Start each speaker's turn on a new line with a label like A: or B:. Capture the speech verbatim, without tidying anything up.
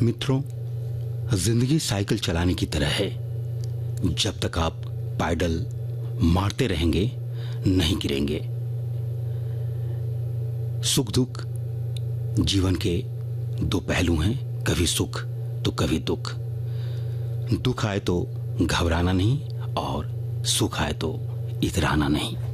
A: मित्रों, जिंदगी साइकिल चलाने की तरह है। जब तक आप पैडल मारते रहेंगे नहीं गिरेंगे। सुख दुख जीवन के दो पहलू हैं, कभी सुख तो कभी दुख। दुख आए तो घबराना नहीं और सुख आए तो इतराना नहीं।